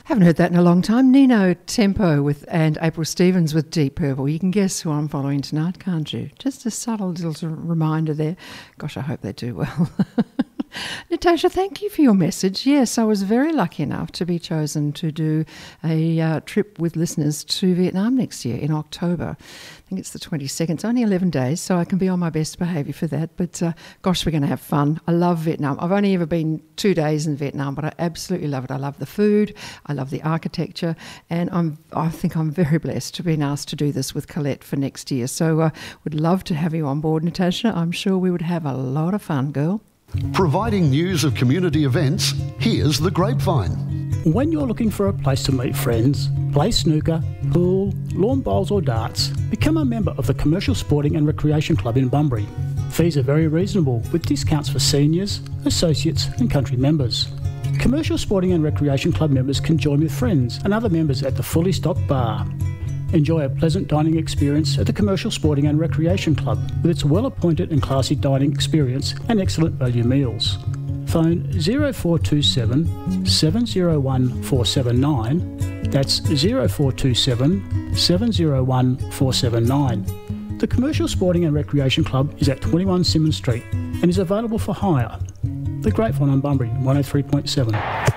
Haven't heard that in a long time. Nino Tempo and April Stevens with Deep Purple. You can guess who I'm following tonight, can't you? Just a subtle little reminder there. Gosh, I hope they do well. Natasha, thank you for your message. Yes, I was very lucky enough to be chosen to do a trip with listeners to Vietnam next year in October. I think it's the 22nd. It's only 11 days, so I can be on my best behaviour for that. But gosh, we're going to have fun. I love Vietnam. I've only ever been 2 days in Vietnam, but I absolutely love it. I love the food. I love the architecture. And I think I'm very blessed to be asked to do this with Colette for next year. So would love to have you on board, Natasha. I'm sure we would have a lot of fun, girl. Providing news of community events, here's The Grapevine. When you're looking for a place to meet friends, play snooker, pool, lawn bowls or darts, become a member of the Commercial Sporting and Recreation Club in Bunbury. Fees are very reasonable with discounts for seniors, associates and country members. Commercial Sporting and Recreation Club members can join with friends and other members at the fully stocked bar. Enjoy a pleasant dining experience at the Commercial Sporting and Recreation Club with its well-appointed and classy dining experience and excellent value meals. Phone 0427 701 479. That's 0427 701 479. The Commercial Sporting and Recreation Club is at 21 Symonds Street and is available for hire. The Grapevine on Bunbury 103.7.